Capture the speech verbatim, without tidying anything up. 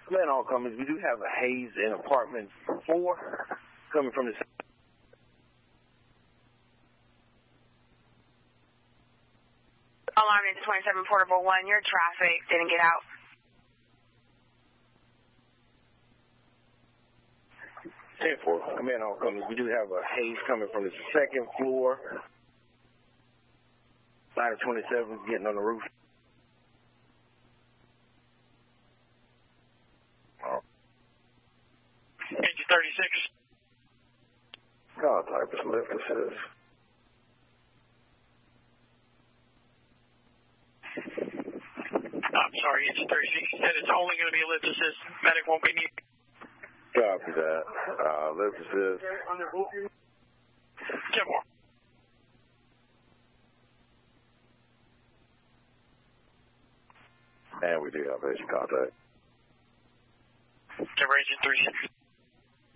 Man, all Cummins, we do have a haze in apartment four coming from the... Alarm into twenty-seven Portable one, your traffic didn't get out. ten four, Command all Cummins, we do have a haze coming from the second floor. Ladder twenty-seven is getting on the roof. Engine thirty-six. God type is lift assist. I'm sorry, engine thirty-six said it's only going to be a lift assist. Medic won't be needed. Copy that. Uh, lift assist. ten four. And we do have engine contact. Denver engine thirty-six.